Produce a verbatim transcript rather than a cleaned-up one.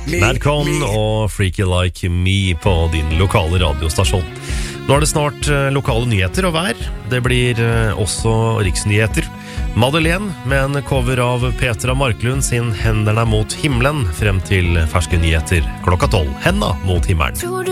Madcon og Freaky Like Me på din lokale radiostasjon. Nå er det snart lokale nyheter og vær. Det blir også riksnyheter. Madeleine med en cover av Petra Marklund sin Hendene mot himmelen frem til ferske nyheter klokka tolv. Henda mot himmelen.